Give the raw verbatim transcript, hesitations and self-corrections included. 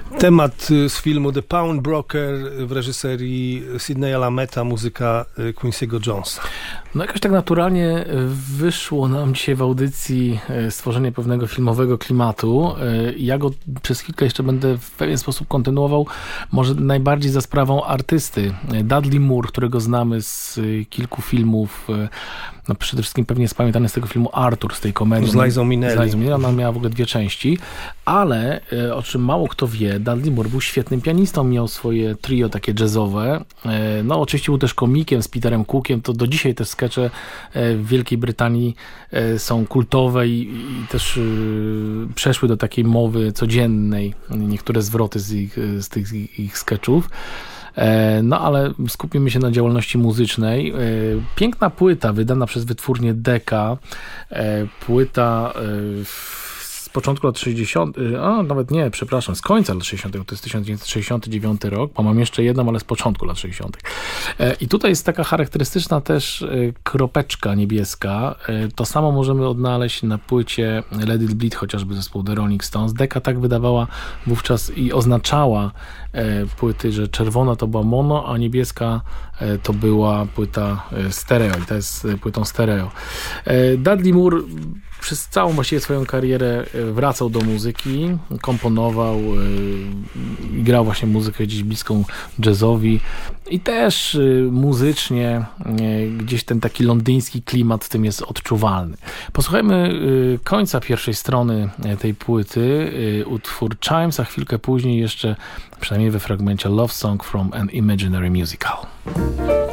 Temat z filmu The Pawnbroker w reżyserii Sidneya Lameta, muzyka Quincy'ego Jonesa. No jakoś tak naturalnie wyszło nam dzisiaj w audycji stworzenie pewnego filmowego klimatu. Ja go przez chwilkę jeszcze będę w pewien sposób kontynuował, może najbardziej za sprawą artysty. Dudley Moore, którego znamy z kilku filmów, no przede wszystkim pewnie jest pamiętany z tego filmu Arthur, z tej komedii. Z Lizą Minnelli. Z Lizą Minnelli. Ona miała w ogóle dwie części, ale o czym mało kto wie, Dudley Moore był świetnym pianistą, miał swoje trio takie jazzowe. No oczywiście był też komikiem z Peterem Cookiem, to do dzisiaj te skecze w Wielkiej Brytanii są kultowe i, i też przeszły do takiej mowy codziennej, niektóre zwroty z ich, z tych ich skeczów. No ale skupimy się na działalności muzycznej. Piękna płyta wydana przez wytwórnię Decca. Płyta z początku lat sześćdziesiątych, a nawet nie, przepraszam, z końca lat sześćdziesiątych, to jest tysiąc dziewięćset sześćdziesiąty dziewiąty rok, bo mam jeszcze jedną, ale z początku lat sześćdziesiątych. I tutaj jest taka charakterystyczna też kropeczka niebieska. To samo możemy odnaleźć na płycie Let It Bleed, chociażby zespół The Rolling Stones. Decca tak wydawała wówczas i oznaczała płyty, że czerwona to była mono, a niebieska to była płyta stereo i to jest płytą stereo. Dudley Moore przez całą właściwie swoją karierę wracał do muzyki, komponował i grał właśnie muzykę gdzieś bliską jazzowi i też muzycznie gdzieś ten taki londyński klimat w tym jest odczuwalny. Posłuchajmy końca pierwszej strony tej płyty, utwór Chimes, a chwilkę później jeszcze, przynajmniej we fragmencie, Love Song from an Imaginary Musical.